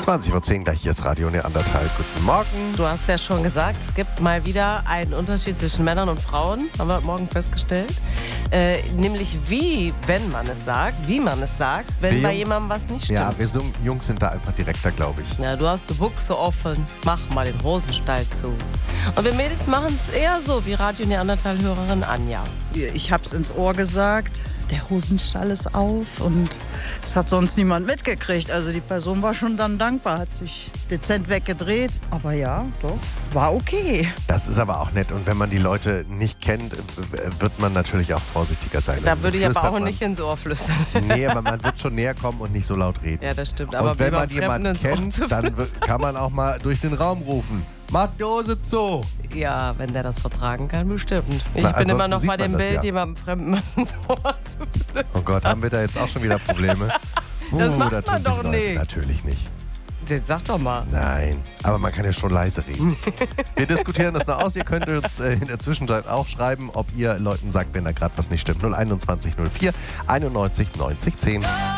20:10 gleich, hier ist Radio Neandertal. Guten Morgen. Du hast ja schon gesagt, es gibt mal wieder einen Unterschied zwischen Männern und Frauen, haben wir heute Morgen festgestellt. Nämlich wie man es sagt, wenn bei jemandem was nicht stimmt. Ja, wir Jungs sind da einfach direkter, glaube ich. Ja, du hast die Buchse offen, mach mal den Hosenstall zu. Und wir Mädels machen es eher so wie Radio Neandertal-Hörerin Anja. Ich hab's ins Ohr gesagt, der Hosenstall ist auf und es hat sonst niemand mitgekriegt. Also die Person war schon dann dankbar, hat sich dezent weggedreht. Aber ja, doch, war okay. Das ist aber auch nett. Und wenn man die Leute nicht kennt, wird man natürlich auch vorsichtiger sein. Da würde ich aber auch nicht ins Ohr flüstern. Nee, aber man wird schon näher kommen und nicht so laut reden. Ja, das stimmt. Aber und wenn man jemanden kennt, dann kann man auch mal durch den Raum rufen. Mach die Hose zu! Ja, wenn der das vertragen kann, bestimmt. Ich bin immer noch bei dem Bild, jemandem Fremden was ins Ohr zu flüstern. Oh Gott, haben wir da jetzt auch schon wieder Probleme? Das macht man doch nicht. Natürlich nicht. Jetzt sag doch mal. Nein, aber man kann ja schon leise reden. Wir diskutieren das noch aus. Ihr könnt uns in der Zwischenzeit auch schreiben, ob ihr Leuten sagt, wenn da gerade was nicht stimmt. 021 04 91 90 10.